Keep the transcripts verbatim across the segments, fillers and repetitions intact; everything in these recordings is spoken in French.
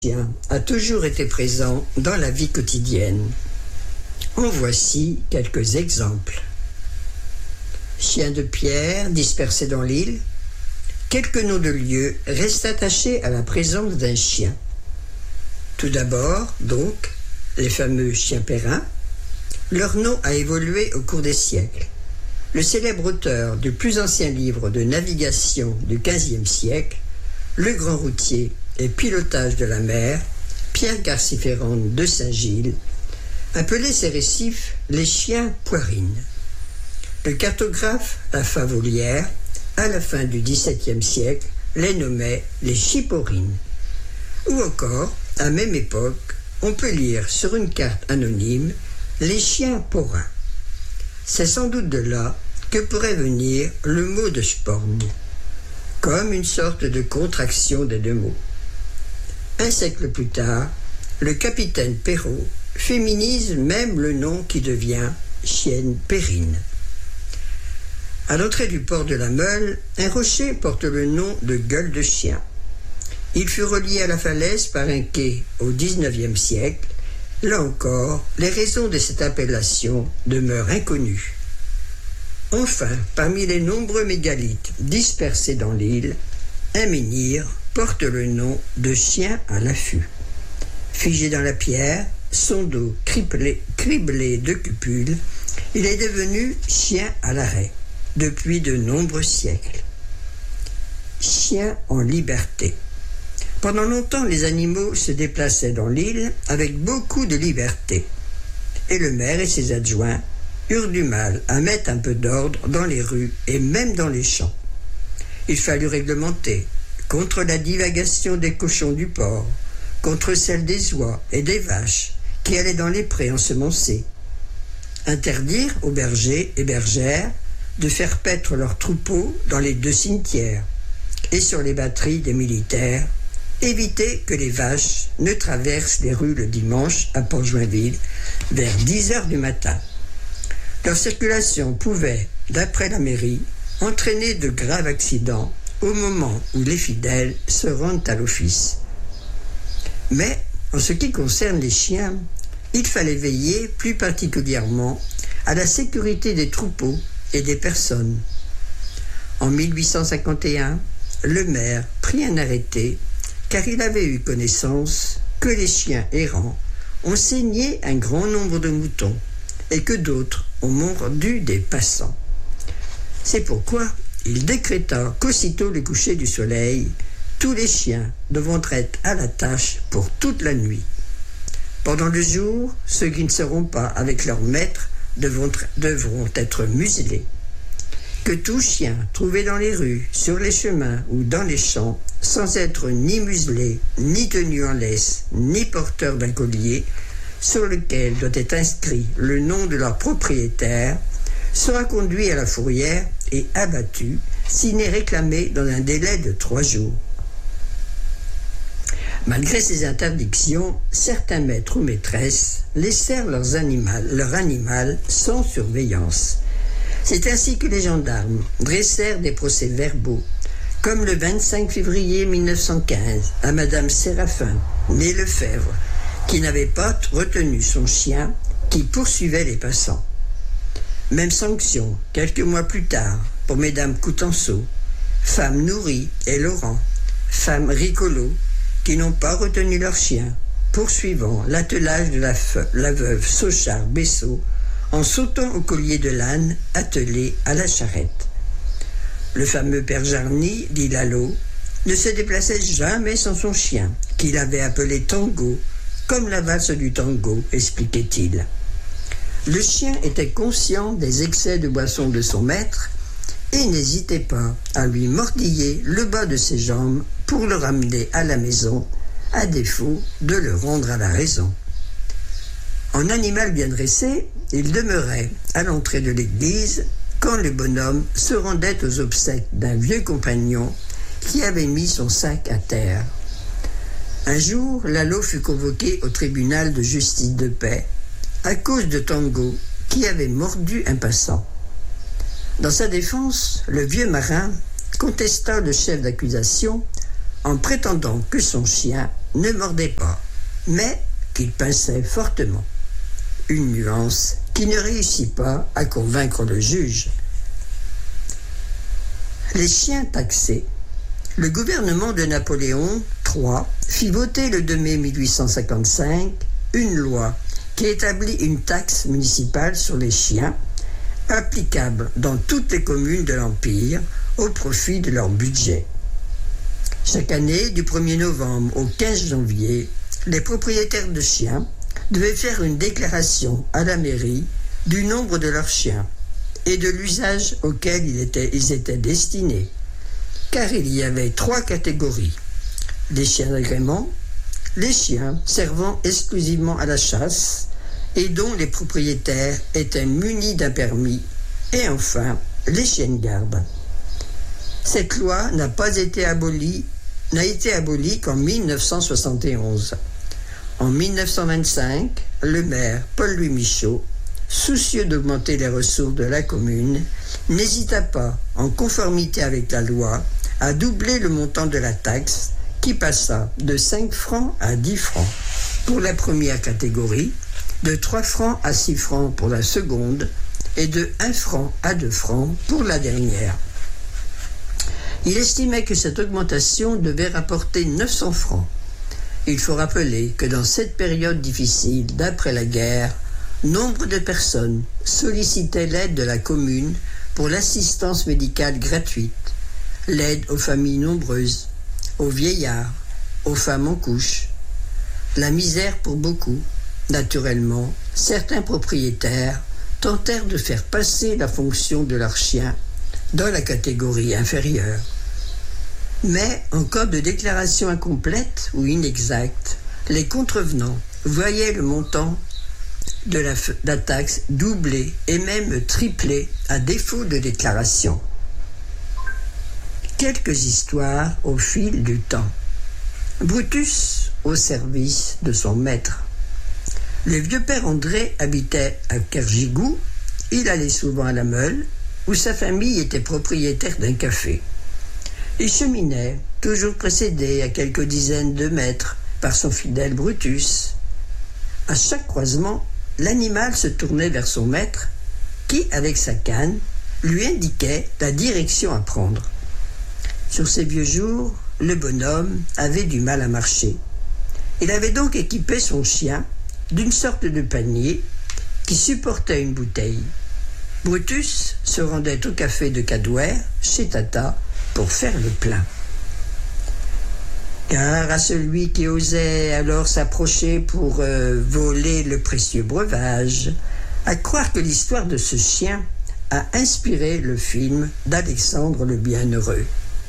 chien a toujours été présent dans la vie quotidienne. En voici quelques exemples. Chien de pierre dispersé dans l'île, quelques noms de lieux restent attachés à la présence d'un chien. Tout d'abord, donc, les fameux chiens périns. Leur nom a évolué au cours des siècles. Le célèbre auteur du plus ancien livre de navigation du quinzième siècle, le grand routier et pilotage de la mer, Pierre Garciferrande de Saint-Gilles, appelait ces récifs les chiens poirines. Le cartographe La Favolière, à la fin du dix-septième siècle, les nommait les chiporines. Ou encore, à même époque, on peut lire sur une carte anonyme les chiens porins. C'est sans doute de là que pourrait venir le mot de sporn, comme une sorte de contraction des deux mots. Un siècle plus tard, le capitaine Perrault féminise même le nom qui devient chienne périne. À l'entrée du port de la Meule, un rocher porte le nom de gueule de chien. Il fut relié à la falaise par un quai au dix-neuvième siècle. Là encore, les raisons de cette appellation demeurent inconnues. Enfin, parmi les nombreux mégalithes dispersés dans l'île, un menhir porte le nom de chien à l'affût. Figé dans la pierre, son dos criblé, criblé de cupules, il est devenu chien à l'arrêt depuis de nombreux siècles. Chien en liberté. Pendant longtemps, les animaux se déplaçaient dans l'île avec beaucoup de liberté. Et le maire et ses adjoints eurent du mal à mettre un peu d'ordre dans les rues et même dans les champs. Il fallut réglementer contre la divagation des cochons du port, contre celle des oies et des vaches qui allaient dans les prés ensemencés. Interdire aux bergers et bergères de faire paître leurs troupeaux dans les deux cimetières et sur les batteries des militaires, éviter que les vaches ne traversent les rues le dimanche à Port-Joinville vers dix heures du matin. Leur circulation pouvait, d'après la mairie, entraîner de graves accidents au moment où les fidèles se rendent à l'office. Mais, en ce qui concerne les chiens, il fallait veiller plus particulièrement à la sécurité des troupeaux et des personnes. En mille huit cent cinquante et un, le maire prit un arrêté car il avait eu connaissance que les chiens errants ont saigné un grand nombre de moutons et que d'autres ont mordu des passants. C'est pourquoi il décréta qu'aussitôt le coucher du soleil, tous les chiens devront être à la tâche pour toute la nuit. Pendant le jour, ceux qui ne seront pas avec leur maître devront, devront être muselés. Que tout chien trouvé dans les rues, sur les chemins ou dans les champs, sans être ni muselé, ni tenu en laisse, ni porteur d'un collier, sur lequel doit être inscrit le nom de leur propriétaire, sera conduit à la fourrière et abattu s'il n'est réclamé dans un délai de trois jours. Malgré ces interdictions, certains maîtres ou maîtresses laissèrent leurs animal, leur animal sans surveillance. C'est ainsi que les gendarmes dressèrent des procès-verbaux, comme le vingt-cinq février mille neuf cent quinze à Madame Séraphin, née Lefebvre, qui n'avait pas retenu son chien qui poursuivait les passants. Même sanction, quelques mois plus tard, pour Mesdames Coutenceau, femmes Nourri et Laurent, femmes Ricolo, qui n'ont pas retenu leur chien, poursuivant l'attelage de la, fe- la veuve Sauchard-Bessot en sautant au collier de l'âne attelé à la charrette. Le fameux père Jarny, dit Lalo, ne se déplaçait jamais sans son chien, qu'il avait appelé Tango, comme la valse du tango, expliquait-il. Le chien était conscient des excès de boisson de son maître et n'hésitait pas à lui mordiller le bas de ses jambes pour le ramener à la maison, à défaut de le rendre à la raison. En animal bien dressé, il demeurait à l'entrée de l'église quand le bonhomme se rendait aux obsèques d'un vieux compagnon qui avait mis son sac à terre. Un jour, Lalo fut convoqué au tribunal de justice de paix à cause de Tango qui avait mordu un passant. Dans sa défense, le vieux marin contesta le chef d'accusation en prétendant que son chien ne mordait pas, mais qu'il pinçait fortement. Une nuance qui ne réussit pas à convaincre le juge. Les chiens taxés. Le gouvernement de Napoléon trois fit voter le deux mai mille huit cent cinquante-cinq une loi qui établit une taxe municipale sur les chiens, applicable dans toutes les communes de l'Empire au profit de leur budget. Chaque année, du premier novembre au quinze janvier, les propriétaires de chiens devaient faire une déclaration à la mairie du nombre de leurs chiens et de l'usage auquel ils étaient, ils étaient destinés, car il y avait trois catégories. Les chiens d'agrément, les chiens servant exclusivement à la chasse et dont les propriétaires étaient munis d'un permis, et enfin les chiens de garde. Cette loi n'a pas été abolie, n'a été abolie qu'en mille neuf cent soixante et onze. En mille neuf cent vingt-cinq, le maire Paul-Louis Michaud, soucieux d'augmenter les ressources de la commune, n'hésita pas, en conformité avec la loi, à doubler le montant de la taxe, qui passa de cinq francs à dix francs pour la première catégorie, de trois francs à six francs pour la seconde et de un franc à deux francs pour la dernière. Il estimait que cette augmentation devait rapporter neuf cents francs. Il faut rappeler que dans cette période difficile d'après la guerre, nombre de personnes sollicitaient l'aide de la commune pour l'assistance médicale gratuite, l'aide aux familles nombreuses, aux vieillards, aux femmes en couche. La misère pour beaucoup. Naturellement, certains propriétaires tentèrent de faire passer la fonction de leur chien dans la catégorie inférieure. Mais en cas de déclaration incomplète ou inexacte, les contrevenants voyaient le montant de la, de la taxe doubler et même tripler à défaut de déclaration. Quelques histoires au fil du temps. Brutus au service de son maître. Le vieux père André habitait à Kergigou. Il allait souvent à la Meule, où sa famille était propriétaire d'un café. Il cheminait, toujours précédé à quelques dizaines de mètres par son fidèle Brutus. À chaque croisement, l'animal se tournait vers son maître, qui, avec sa canne, lui indiquait la direction à prendre. Sur ses vieux jours, le bonhomme avait du mal à marcher. Il avait donc équipé son chien d'une sorte de panier qui supportait une bouteille. Brutus se rendait au café de Cadouer, chez Tata, pour faire le plein. Car à celui qui osait alors s'approcher pour euh, voler le précieux breuvage, à croire que l'histoire de ce chien a inspiré le film d'Alexandre le Bienheureux.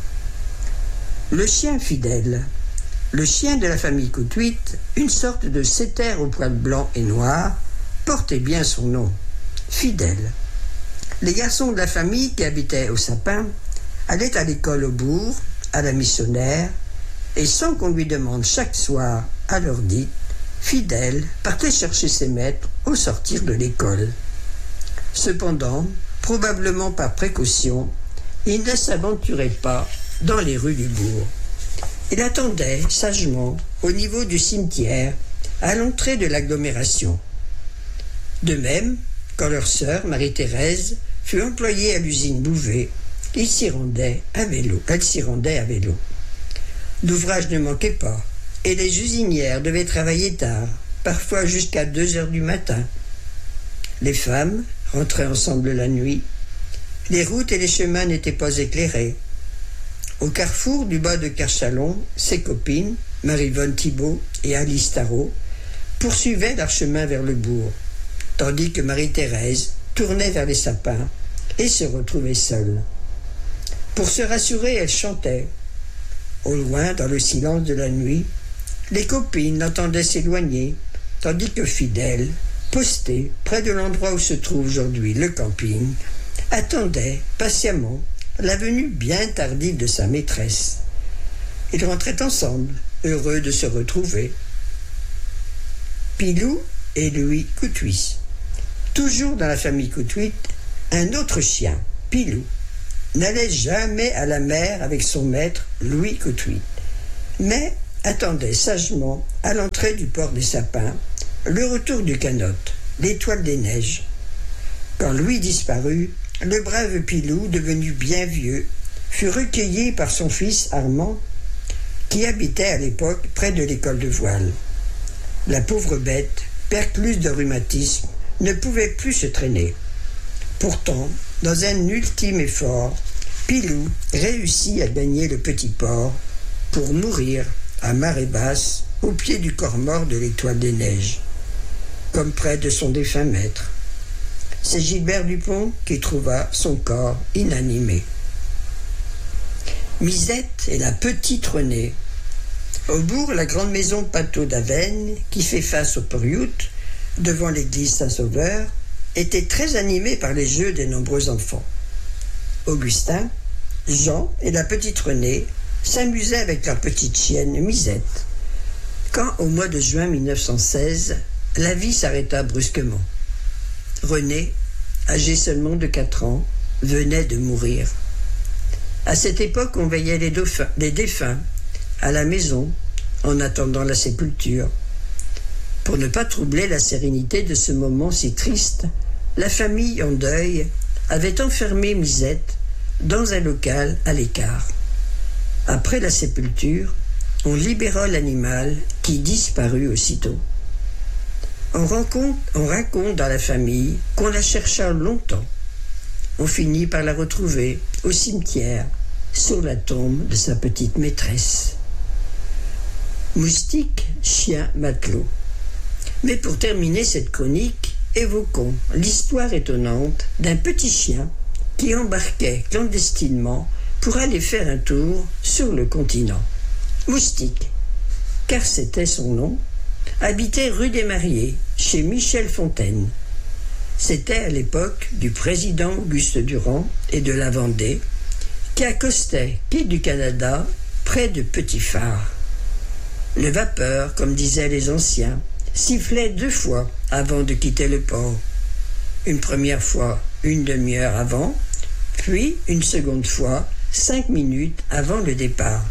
Le chien fidèle. Le chien de la famille Coutuit, une sorte de setter au poil blanc et noir, portait bien son nom, Fidèle. Les garçons de la famille qui habitaient au Sapin allaient à l'école au bourg, à la missionnaire, et sans qu'on lui demande chaque soir à l'heure dite, Fidèle partait chercher ses maîtres au sortir de l'école. Cependant, probablement par précaution, il ne s'aventurait pas dans les rues du bourg. Il attendait sagement au niveau du cimetière, à l'entrée de l'agglomération. De même, quand leur sœur, Marie-Thérèse, fut employée à l'usine Bouvet, il s'y rendait à vélo. Elle s'y rendait à vélo. L'ouvrage ne manquait pas, et les usinières devaient travailler tard, parfois jusqu'à deux heures du matin. Les femmes rentraient ensemble la nuit. Les routes et les chemins n'étaient pas éclairés. Au carrefour du bas de Kerchalon, ses copines, Marie-Vonne Thibault et Alice Tarot, poursuivaient leur chemin vers le bourg, tandis que Marie-Thérèse tournait vers les sapins et se retrouvait seule. Pour se rassurer, elle chantait. Au loin, dans le silence de la nuit, les copines l'entendaient s'éloigner, tandis que Fidèle, posté près de l'endroit où se trouve aujourd'hui le camping, attendait patiemment la venue bien tardive de sa maîtresse. Ils rentraient ensemble, heureux de se retrouver. Pilou et Louis Coutuit. Toujours dans la famille Coutuit, un autre chien, Pilou, n'allait jamais à la mer avec son maître Louis Coutuit. Mais attendait sagement, à l'entrée du port des Sapins, le retour du canot, l'étoile des neiges. Quand Louis disparut, le brave Pilou, devenu bien vieux, fut recueilli par son fils Armand, qui habitait à l'époque près de l'école de voile. La pauvre bête, percluse de rhumatisme, ne pouvait plus se traîner. Pourtant, dans un ultime effort, Pilou réussit à gagner le petit port pour mourir à marée basse au pied du corps mort de l'étoile des neiges, comme près de son défunt maître. C'est Gilbert Dupont qui trouva son corps inanimé. Misette et la petite Renée. Au bourg, la grande maison Pâteau d'Avesnes, qui fait face au Port-Yout, devant l'église Saint-Sauveur, était très animée par les jeux des nombreux enfants. Augustin, Jean et la petite Renée s'amusaient avec leur petite chienne Misette, quand, au mois de juin mille neuf cent seize, la vie s'arrêta brusquement. Renée, âgée seulement de quatre ans, venait de mourir. À cette époque, on veillait les, dauphins, les défunts à la maison en attendant la sépulture. Pour ne pas troubler la sérénité de ce moment si triste, la famille en deuil avait enfermé Misette dans un local à l'écart. Après la sépulture, on libéra l'animal qui disparut aussitôt. On raconte, on raconte dans la famille qu'on la chercha longtemps. On finit par la retrouver au cimetière, sur la tombe de sa petite maîtresse. Moustique, chien, matelot. Mais pour terminer cette chronique, évoquons l'histoire étonnante d'un petit chien qui embarquait clandestinement pour aller faire un tour sur le continent. Moustique, car c'était son nom, habitait rue des Mariés, chez Michel Fontaine. C'était à l'époque du président Auguste Durand et de la Vendée, qui accostait quai du Canada près de Petit Phare. Le vapeur, comme disaient les anciens, sifflait deux fois avant de quitter le port. Une première fois, une demi-heure avant, puis une seconde fois, cinq minutes avant le départ.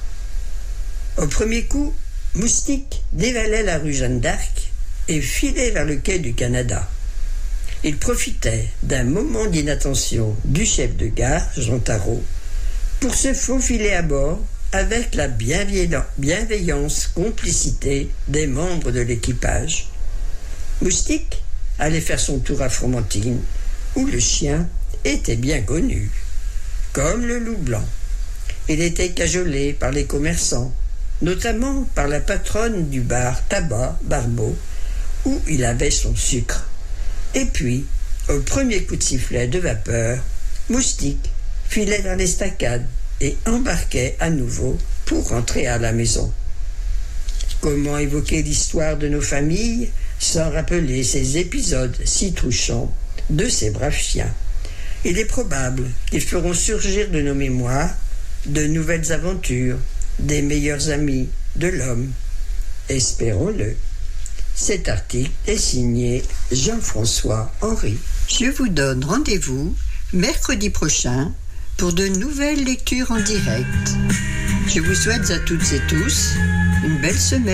Au premier coup, Moustique dévalait la rue Jeanne d'Arc et filait vers le quai du Canada. Il profitait d'un moment d'inattention du chef de gare, Jean Tarot, pour se faufiler à bord avec la bienveillance complicité des membres de l'équipage. Moustique allait faire son tour à Fromentine, où le chien était bien connu, comme le loup blanc. Il était cajolé par les commerçants, notamment par la patronne du bar Tabac Barbeau, où il avait son sucre. Et puis, au premier coup de sifflet de vapeur, Moustique filait vers l'estacade et embarquait à nouveau pour rentrer à la maison. Comment évoquer l'histoire de nos familles sans rappeler ces épisodes si touchants de ces braves chiens? Il est probable qu'ils feront surgir de nos mémoires de nouvelles aventures, des meilleurs amis de l'homme. Espérons-le. Cet article est signé Jean-François Henry. Je vous donne rendez-vous mercredi prochain pour de nouvelles lectures en direct. Je vous souhaite à toutes et tous une belle semaine.